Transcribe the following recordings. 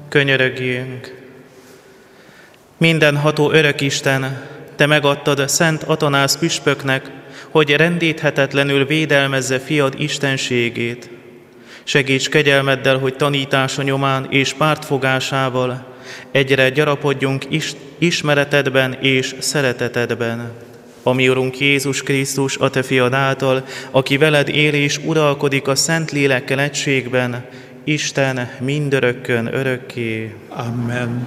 Könyörögjünk! Mindenható örök Isten, Te megadtad Szent Atanász püspöknek, hogy rendíthetetlenül védelmezze fiad istenségét. Segíts kegyelmeddel, hogy tanítása nyomán és pártfogásával egyre gyarapodjunk ismeretedben és szeretetedben. Ami Urunk Jézus Krisztus, a Te fiad által, aki veled él és uralkodik a Szent Lélekkel egységben, Isten mindörökkön örökké. Amen.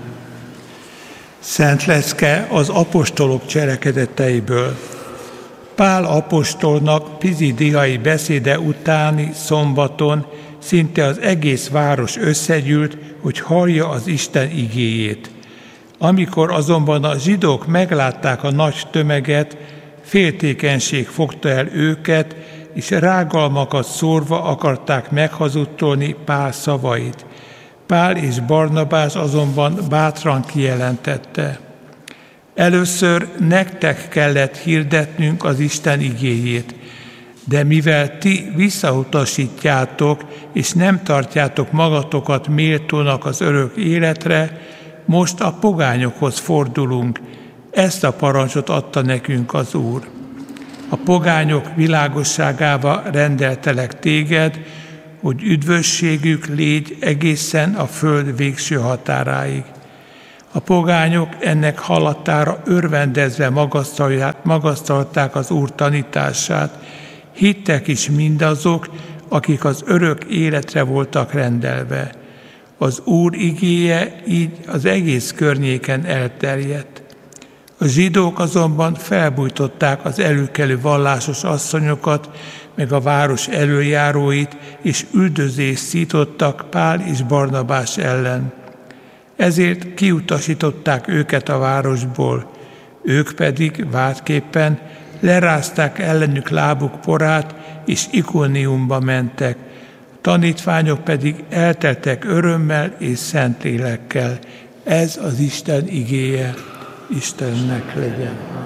Szent lecke az apostolok cselekedeteiből. Pál apostolnak pizidiai beszéde utáni szombaton szinte az egész város összegyűlt, hogy hallja az Isten igéjét. Amikor azonban a zsidók meglátták a nagy tömeget, féltékenység fogta el őket, és rágalmakat szórva akarták meghazudtolni Pál szavait. Pál és Barnabás azonban bátran kijelentette: először nektek kellett hirdetnünk az Isten igéjét, de mivel ti visszautasítjátok, és nem tartjátok magatokat méltónak az örök életre, most a pogányokhoz fordulunk. Ezt a parancsot adta nekünk az Úr. A pogányok világosságába rendeltelek téged, hogy üdvösségük légy egészen a föld végső határáig. A pogányok ennek hallatára örvendezve magasztalták az Úr tanítását, hittek is mindazok, akik az örök életre voltak rendelve. Az Úr igéje így az egész környéken elterjedt. A zsidók azonban felbujtották az előkelő vallásos asszonyokat, meg a város előjáróit, és üldözést szítottak Pál és Barnabás ellen. Ezért kiutasították őket a városból, ők pedig vádképpen lerázták ellenük lábuk porát, és Ikoniumba mentek. A tanítványok pedig elteltek örömmel és Szentlélekkel. Ez az Isten igéje. Istennek legyen.